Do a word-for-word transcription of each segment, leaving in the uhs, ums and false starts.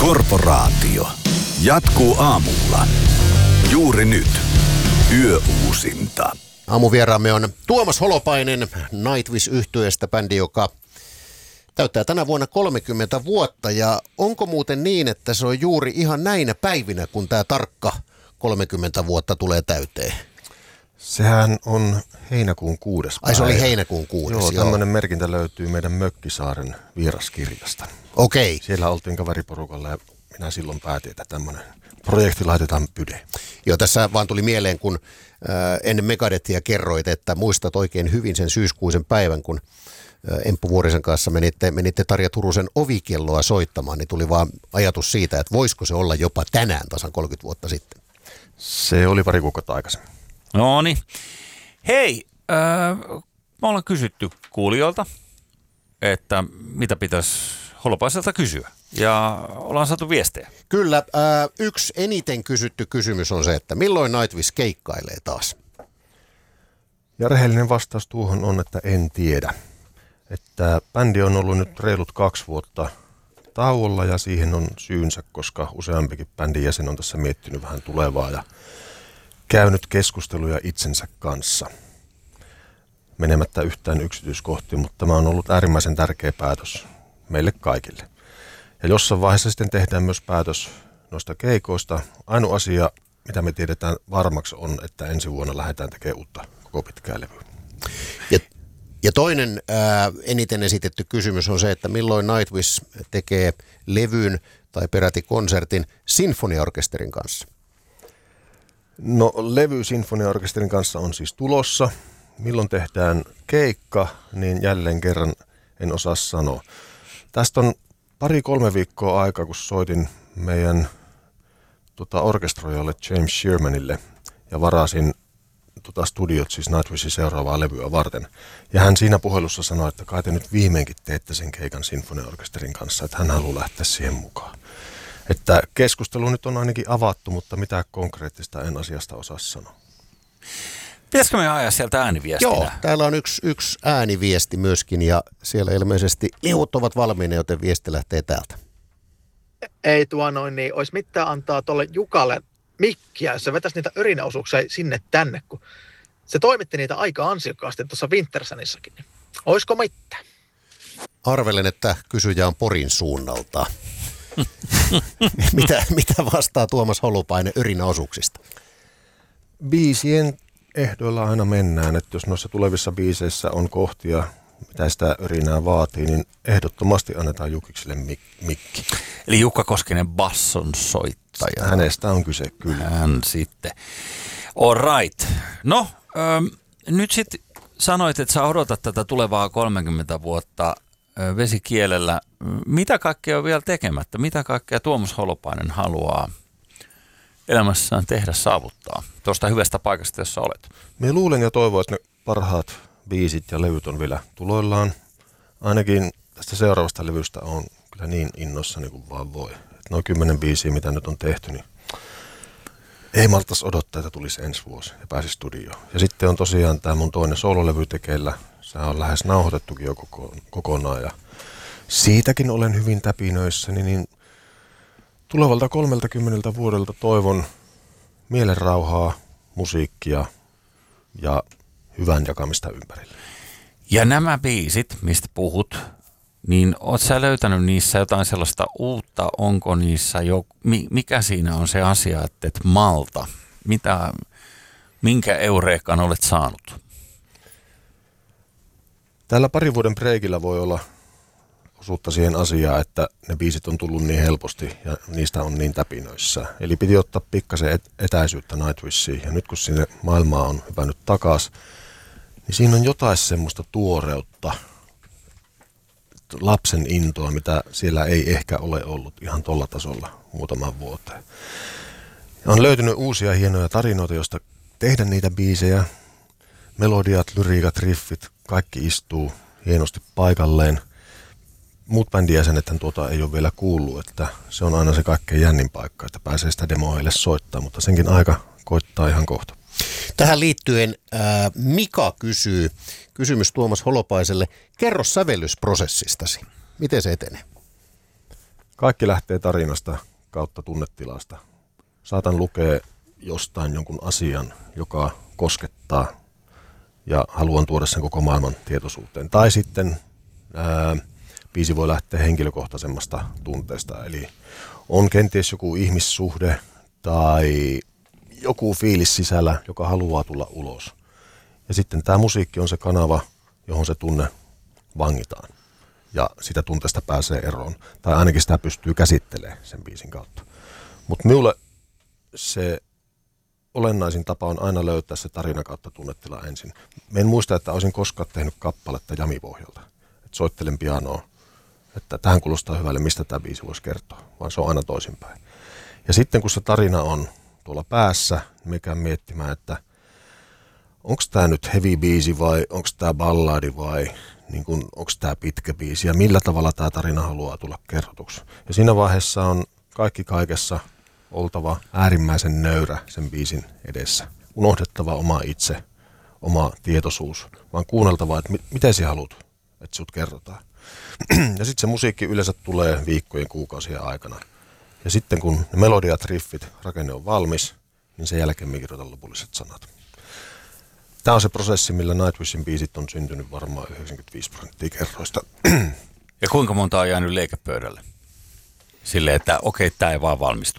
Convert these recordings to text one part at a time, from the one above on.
Korporaatio jatkuu aamulla. Juuri nyt. Yöuusinta. Aamuvieraamme on Tuomas Holopainen Nightwish-yhtyeestä, bändi, joka täyttää tänä vuonna kolmekymmentä vuotta. Ja onko muuten niin, että se on juuri ihan näinä päivinä, kun tämä tarkka kolmekymmentä vuotta tulee täyteen? Sehän on heinäkuun kuudes päivä. Ai se oli heinäkuun kuudes, joo. joo. Tämmöinen merkintä löytyy meidän Mökkisaaren vieraskirjasta. Okei. Siellä oltiin kaveriporukalla ja minä silloin päätin, että tämmöinen projekti laitetaan pyde. Joo, tässä vaan tuli mieleen, kun äh, ennen Megadethia kerroit, että muistat oikein hyvin sen syyskuisen päivän, kun äh, Emppu Vuorisen kanssa menitte, menitte Tarja Turusen ovikelloa soittamaan, niin tuli vaan ajatus siitä, että voisiko se olla jopa tänään tasan kolmekymmentä vuotta sitten. Se oli pari kuukautta aikaisemmin. No niin. Hei, äh, me ollaan kysytty kuulijoilta, että mitä pitäisi Holopaiselta kysyä. Ja ollaan saatu viestejä. Kyllä, äh, yksi eniten kysytty kysymys on se, että milloin Nightwish keikkailee taas? Ja rehellinen vastaus tuohon on, että en tiedä. Että bändi on ollut nyt reilut kaksi vuotta tauolla ja siihen on syynsä, koska useampikin bändin jäsen on tässä miettinyt vähän tulevaa ja käynyt keskusteluja itsensä kanssa. Menemättä yhtään yksityiskohtiin, mutta tämä on ollut äärimmäisen tärkeä päätös meille kaikille. Ja jossain vaiheessa sitten tehdään myös päätös noista keikoista. Ainoa asia, mitä me tiedetään varmaksi on, että ensi vuonna lähdetään tekemään uutta koko pitkää levyä. Ja, ja toinen ää, eniten esitetty kysymys on se, että milloin Nightwish tekee levyn tai peräti konsertin sinfoniaorkesterin kanssa? No, levy sinfoniaorkesterin kanssa on siis tulossa. Milloin tehdään keikka, niin jälleen kerran en osaa sanoa. Tästä on pari-kolme viikkoa aikaa, kun soitin meidän tota, orkestroijalle James Shermanille ja varasin tota, studiot, siis Nightwishin seuraavaa levyä varten. Ja hän siinä puhelussa sanoi, että kai te nyt viimeinkin teette sen keikan sinfoniaorkesterin kanssa, että hän haluaa lähteä siihen mukaan. Että keskustelu nyt on ainakin avattu, mutta mitään konkreettista en asiasta osaa sanoa. Pitäisikö me ajaa sieltä ääniviestinä? Joo, täällä on yksi, yksi ääniviesti myöskin ja siellä ilmeisesti liut ovat valmiina, joten viesti lähtee täältä. Ei tuo noin, niin olisi mitään antaa tuolle Jukalle mikkiä, jos se vetäisi niitä örinäosuuksia sinne tänne, kun se toimitti niitä aika ansiokkaasti tuossa Wintersanissakin. Niin olisiko mitään? Arvelen, että kysyjä on Porin suunnalta. mitä, mitä vastaa Tuomas Holopainen örinäosuuksista? Biisien ehdoilla aina mennään, että jos noissa tulevissa biiseissä on kohtia, mitä sitä örinää vaatii, niin ehdottomasti annetaan Jukikselle mik- mikki. Eli Jukka Koskinen basson soittaja. Hänestä on kyse, kyllä. Hän sitten. All right. No, ähm, nyt sitten sanoit, että sä odotat tätä tulevaa kolmekymmentä vuotta äh, vesikielellä. Mitä kaikkea on vielä tekemättä? Mitä kaikkea Tuomas Holopainen haluaa elämässään tehdä, saavuttaa tuosta hyvästä paikasta, jossa olet? Me luulen ja toivon, että ne parhaat biisit ja levyt on vielä tuloillaan. Ainakin tästä seuraavasta levystä on kyllä niin innoissani kuin vaan voi. Että noin kymmenen biisiä, mitä nyt on tehty, niin ei maltaisi odottaa, että tulisi ensi vuosi ja pääsi studioon. Ja sitten on tosiaan tämä mun toinen soololevy tekeillä. Se on lähes nauhoitettukin jo koko, kokonaan ja siitäkin olen hyvin täpinöissäni, niin tulevalta kolmeltakymmeneltä vuodelta toivon mielenrauhaa, musiikkia ja hyvän jakamista ympärille. Ja nämä biisit, mistä puhut, niin oot sä löytänyt niissä jotain sellaista uutta? Onko niissä jo, mikä siinä on se asia, että et malta? Mitä, minkä eureekan olet saanut? Tällä parin vuoden breikillä voi olla osuutta siihen asiaan, että ne biisit on tullut niin helposti ja niistä on niin täpinöissä. Eli piti ottaa pikkasen etäisyyttä Nightwishiin ja nyt kun sinne maailmaa on hypännyt takaisin, niin siinä on jotain semmoista tuoreutta, lapsen intoa, mitä siellä ei ehkä ole ollut ihan tolla tasolla muutaman vuoteen. Ja on löytynyt uusia hienoja tarinoita, joista tehdä niitä biisejä. Melodiat, lyriikat, riffit, kaikki istuu hienosti paikalleen. Muut bändin jäsenethän tuota ei ole vielä kuullut, että se on aina se kaikkein jännin paikka, että pääsee sitä demoa heille soittaa, mutta senkin aika koittaa ihan kohta. Tähän liittyen ää, Mika kysyy, kysymys Tuomas Holopaiselle, kerro sävellysprosessistasi, miten se etenee? Kaikki lähtee tarinasta kautta tunnetilasta. Saatan lukea jostain jonkun asian, joka koskettaa ja haluan tuoda sen koko maailman tietoisuuteen. Tai sitten ää, biisi voi lähteä henkilökohtaisemmasta tunteesta. Eli on kenties joku ihmissuhde tai joku fiilis sisällä, joka haluaa tulla ulos. Ja sitten tämä musiikki on se kanava, johon se tunne vangitaan. Ja sitä tunteesta pääsee eroon. Tai ainakin sitä pystyy käsittelemään sen biisin kautta. Mutta minulle se olennaisin tapa on aina löytää se tarina kautta tunnetila ensin. Mä en muista, että olisin koskaan tehnyt kappaletta jamipohjalta. Että soittelen pianoa, että tähän kuulostaa hyvälle, mistä tämä biisi voisi kertoa. Vaan se on aina toisinpäin. Ja sitten kun se tarina on tuolla päässä, niin me käyn miettimään, että onko tämä nyt heavy biisi vai onko tämä balladi vai niin onko tämä pitkä biisi ja millä tavalla tämä tarina haluaa tulla kerrotuksi. Ja siinä vaiheessa on kaikki kaikessa oltava äärimmäisen nöyrä sen biisin edessä. Unohdettava oma itse, oma tietoisuus, vaan kuunneltava, että miten sä haluat, että sut kerrotaan. Ja sitten se musiikki yleensä tulee viikkojen, kuukausien aikana. Ja sitten kun ne melodiat, riffit, rakenne on valmis, niin sen jälkeen me kirjoitan lopulliset sanat. Tämä on se prosessi, millä Nightwishin biisit on syntynyt varmaan yhdeksänkymmentäviisi prosenttia kerroista. Ja kuinka monta on jäänyt leikepöydälle? Silleen, että okei, tämä ei vaan valmistu.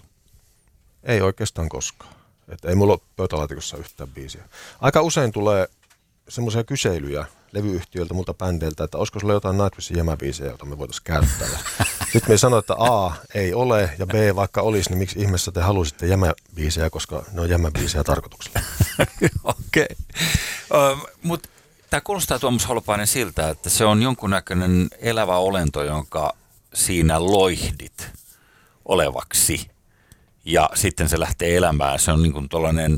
Ei oikeastaan koskaan. Että ei mulla ole pöytälaatikossa yhtään biisiä. Aika usein tulee semmoisia kyselyjä levyyhtiöiltä, multa bändeiltä, että olisiko sulla jotain Nightwishin jämäbiisejä, jota me voitaisiin käyttää. Sitten me sanoin, että A, ei ole, ja B, vaikka olisi, niin miksi ihmeessä te halusitte jämäbiisejä, koska ne on jämäbiisejä tarkoituksella. Okei. Okay. Mutta tämä kuulostaa, Tuomas Holopainen, siltä, että se on jonkunnäköinen elävä olento, jonka siinä loihdit olevaksi. Ja sitten se lähtee elämään. Se on niin kuin tuollainen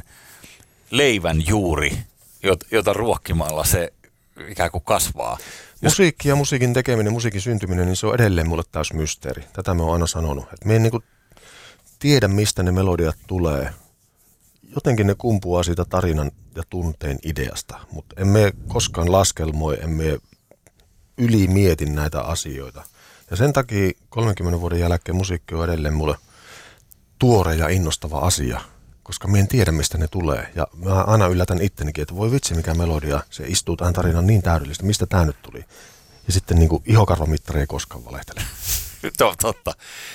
leivän juuri, jota ruokkimalla se ikään kuin kasvaa. Musiikki ja musiikin tekeminen, musiikin syntyminen, niin se on edelleen mulle täys mysteeri. Tätä mä oon aina sanonut. Että me en niin kuin tiedä, mistä ne melodiat tulee. Jotenkin ne kumpuaa siitä tarinan ja tunteen ideasta, mutta emme koskaan laskelmoi, emme ylimieti näitä asioita. Ja sen takia kolmenkymmenen vuoden jälkeen musiikki on edelleen mulle tuore ja innostava asia, koska mä en tiedä, mistä ne tulee. Ja mä aina yllätän ittenikin, että voi vitsi, mikä melodia, se istuu tähän tarinaan niin täydellistä, mistä tää nyt tuli. Ja sitten niin kuin ihokarvamittari ei koskaan valehtele. Totta.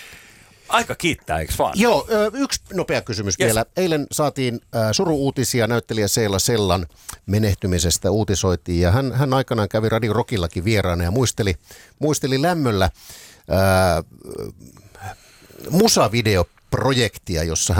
Aika kiittää, eikö vaan? Joo, yksi nopea kysymys yes. vielä. Eilen saatiin suru-uutisia näyttelijä Seela Sellan menehtymisestä, uutisoitiin. Ja hän, hän aikanaan kävi Radio Rockillakin vieraana ja muisteli, muisteli lämmöllä ää, musavideoprojektia, jossa hän